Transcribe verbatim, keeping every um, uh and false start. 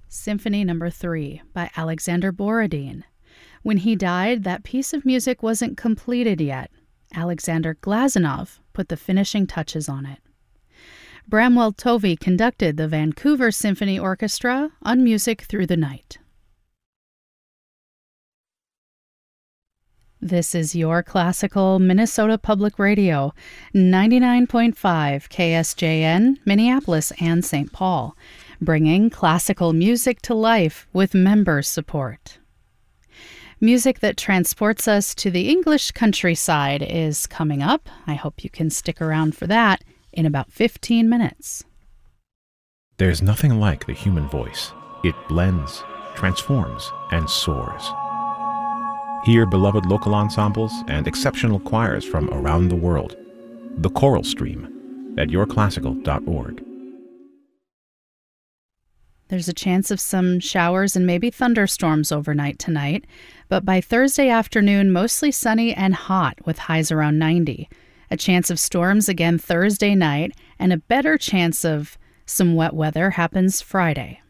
Symphony Number three by Alexander Borodin. When he died, that piece of music wasn't completed yet. Alexander Glazunov put the finishing touches on it. Bramwell Tovey conducted the Vancouver Symphony Orchestra on Music Through the Night. This is your classical Minnesota Public Radio, ninety-nine point five K S J N, Minneapolis and Saint Paul, bringing classical music to life with member support. Music that transports us to the English countryside is coming up. I hope you can stick around for that in about fifteen minutes. There's nothing like the human voice. It blends, transforms, and soars. Hear beloved local ensembles and exceptional choirs from around the world. The Choral Stream at your classical dot org. There's a chance of some showers and maybe thunderstorms overnight tonight, but by Thursday afternoon, mostly sunny and hot with highs around ninety. A chance of storms again Thursday night, and a better chance of some wet weather happens Friday.